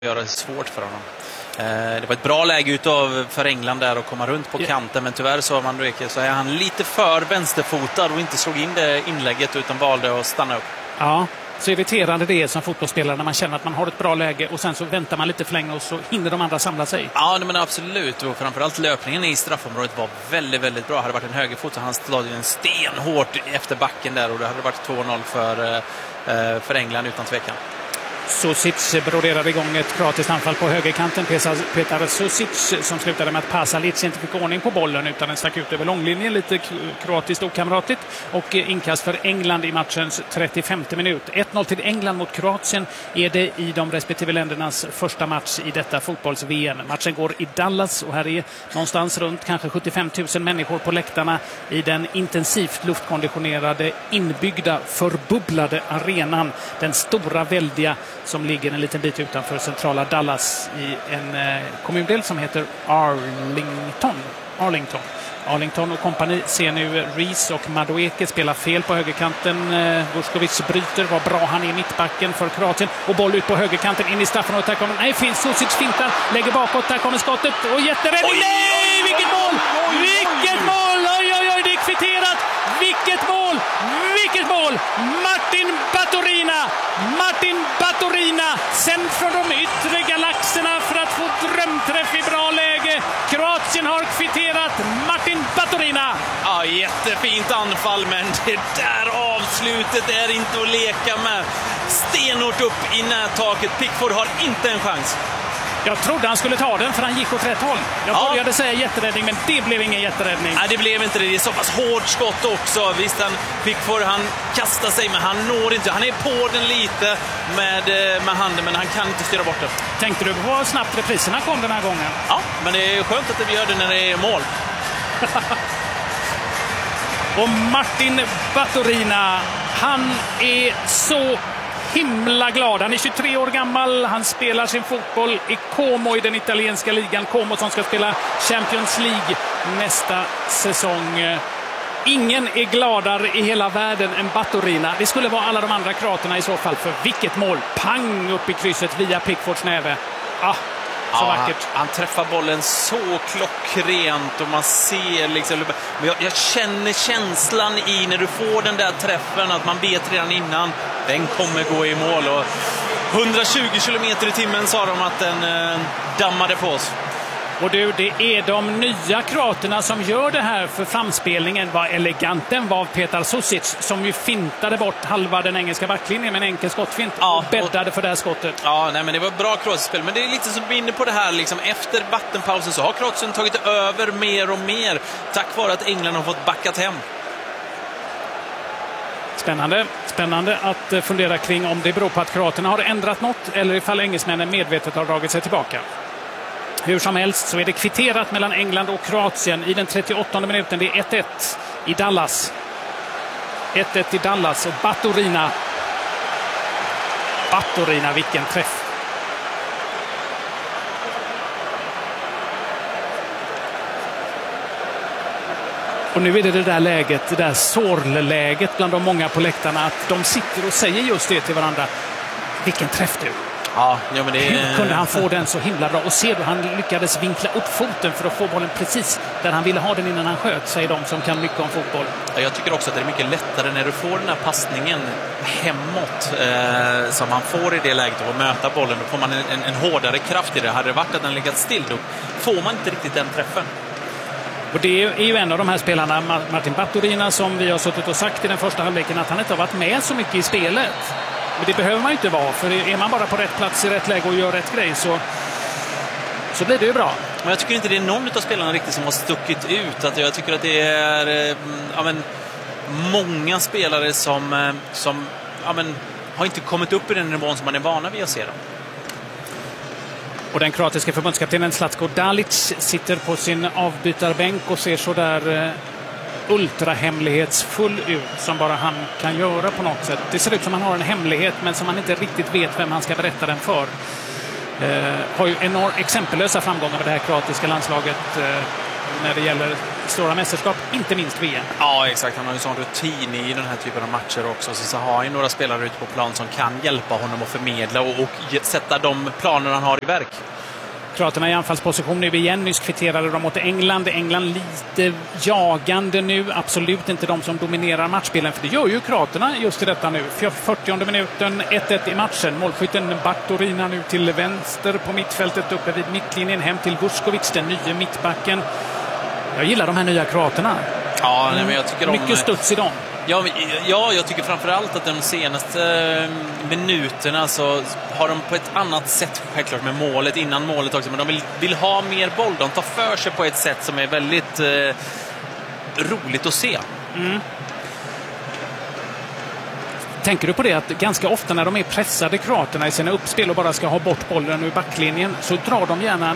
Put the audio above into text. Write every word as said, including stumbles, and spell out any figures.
göra det svårt för honom. Det var ett bra läge utav för England där att komma runt på kanten, men tyvärr så, Madueke, så är han lite för vänsterfotad och inte slog in det inlägget utan valde att stanna upp. Ja, så irriterande det är som fotbollsspelare när man känner att man har ett bra läge och sen så väntar man lite för länge och så hinner de andra samla sig. Ja, men absolut. Och framförallt löpningen i straffområdet var väldigt, väldigt bra. Hade det varit en högerfot så han slog en stenhårt efter backen där och det hade varit två noll för, för England utan tvekan. Susic broderade igång ett kroatiskt anfall på högerkanten. Petar Susic som slutade med att Pasalic inte fick ordning på bollen utan den stack ut över långlinjen. Lite kroatiskt okamratligt. Och inkast för England i matchens trettiofemte minut. ett noll till England mot Kroatien är det i de respektive ländernas första match i detta fotbolls-V M. Matchen går i Dallas och här är någonstans runt kanske sjuttiofem tusen människor på läktarna i den intensivt luftkonditionerade, inbyggda, förbubblade arenan. Den stora, väldiga som ligger en liten bit utanför centrala Dallas i en eh, kommundel som heter Arlington. Arlington. Arlington och kompani ser nu Rees och Madueke spela fel på högerkanten. Eh, Vuskovic bryter, vad bra han är i mittbacken för Kroatien. Och boll ut på högerkanten in i straffområdet. Där kommer, nej, finns Susic fintar, lägger bakåt, där kommer skottet och jätteräddning. Nej, vilket mål! Vilket mål! Oj, oj, oj, det är kvitterat! Vilket mål! Vilket mål! Martin Baturina! Martin Baturina! Sen från de yttre galaxerna för att få drömträff i bra läge. Kroatien har kvitterat. Martin Baturina! Ja, jättefint anfall, men det där avslutet är inte att leka med. Stenhårt upp i nättaket. Pickford har inte en chans. Jag trodde han skulle ta den för han gick åt rätt håll. Jag ja. började säga jätteräddning, men det blev ingen jätteräddning. Nej, det blev inte det. Det är så pass hårt skott också. Visst, han Pickford, han kastar sig, men han når inte. Han är på den lite med, med handen, men han kan inte styra bort den. Tänkte du på hur snabbt repriserna kom den här gången? Ja, men det är skönt att vi gör det när det är mål. Och Martin Baturina, han är så himla glad. Han är tjugotre år gammal. Han spelar sin fotboll i Como i den italienska ligan. Como som ska spela Champions League nästa säsong. Ingen är gladare i hela världen än Baturina. Det skulle vara alla de andra kroaterna i så fall. För vilket mål! Pang upp i krysset via Pickfords näve. Ah, så ja, vackert. Han, han träffar bollen så klockrent och man ser liksom... Jag, jag känner känslan i när du får den där träffen att man vet redan innan den kommer gå i mål. Och hundratjugo kilometer i timmen sa de att den eh, dammade på oss. Och du, det är de nya kroaterna som gör det här för framspelningen. Vad elegant den var av Petar Susic som ju fintade bort halva den engelska backlinjen med en enkel skottfint ja, och bäddade och, för det här skottet. Ja, nej, men det var bra kroatiskt spel. Men det är lite som vi är inne på det här. Liksom, efter vattenpausen så har Kroatien tagit över mer och mer tack vare att England har fått backat hem. Spännande. Spännande att fundera kring om det beror på att kroaterna har ändrat något eller ifall engelsmännen medvetet har dragit sig tillbaka. Hur som helst så är det kvitterat mellan England och Kroatien i den trettioåttonde minuten. Det är ett ett i Dallas. ett ett i Dallas och Baturina. Baturina, vilken träff. Och nu är det det där läget, det där sorgläget bland de många på läktarna att de sitter och säger just det till varandra. Vilken träff du! Ja, ja, men det... Hur kunde han få den så himla bra? Och ser du, han lyckades vinkla upp foten för att få bollen precis där han ville ha den innan han sköt, säger de som kan mycket om fotboll. Ja, jag tycker också att det är mycket lättare när du får den här passningen hemåt eh, som han får i det läget och möta bollen. Då får man en, en, en hårdare kraft i det. Hade det varit att den legat still, då får man inte riktigt den träffen. Och det är ju en av de här spelarna, Martin Baturina, som vi har suttit och sagt i den första halvleken att han inte har varit med så mycket i spelet. Men det behöver man ju inte vara, för är man bara på rätt plats i rätt läge och gör rätt grej så, så blir det ju bra. Men jag tycker inte det är någon av spelarna riktigt som har stuckit ut. Att jag tycker att det är ja, men, många spelare som, som ja, men, har inte kommit upp i den nivån som man är vana vid att se dem. Och den kroatiska förbundskaptenen Zlatko Dalic sitter på sin avbytarbänk och ser så där ultrahemlighetsfull ut som bara han kan göra på något sätt. Det ser ut som han har en hemlighet men som han inte riktigt vet vem han ska berätta den för. Eh, har ju enormt exempellösa framgångar med det här kroatiska landslaget eh, när det gäller stora mästerskap, inte minst V M. Ja, exakt. Han har ju sån rutin i den här typen av matcher också. Så, så har han ju några spelare ute på plan som kan hjälpa honom att förmedla och, och sätta de planer han har i verk. Kroaterna i anfallsposition nu igen. Nyss kvitterade de mot England. England lite jagande nu. Absolut inte de som dominerar matchbilden. För det gör ju kroaterna just i detta nu. fyrtionde minuten, ett ett i matchen. Målskytten Bartorina nu till vänster på mittfältet uppe vid mittlinjen. Hem till Vuskovic, den nya mittbacken. Jag gillar de här nya kroaterna. Ja, nej, men jag tycker Mycket om... studs i dem. Ja, ja, jag tycker framförallt att de senaste minuterna så har de på ett annat sätt, självklart med målet, innan målet också, men de vill, vill ha mer boll. De tar för sig på ett sätt som är väldigt eh, roligt att se. Mm. Tänker du på det att ganska ofta när de är pressade kroaterna i sina uppspel och bara ska ha bort bollen ur backlinjen så drar de gärna